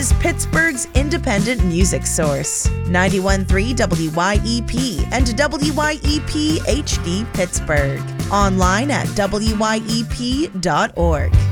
is Pittsburgh's independent music source. 91.3 WYEP and WYEP HD Pittsburgh. Online at wyep.org.